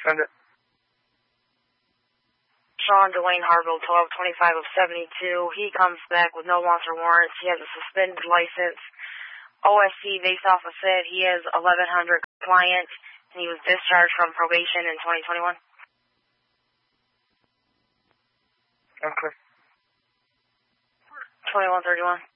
Send it. Sean Dwayne Harville, 1225 of 72. He comes back with no wants or warrants. He has a suspended license. OSC, based off of said, he is 1100 compliant, and he was discharged from probation in 2021. Okay. 2131.